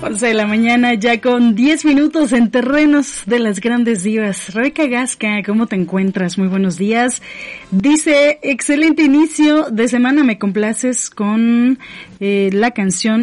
11 de la mañana, ya con 10 minutos en terrenos de las grandes divas. Rebeca Gasca, ¿cómo te encuentras? Muy buenos días. Dice, excelente inicio de semana, me complaces con la canción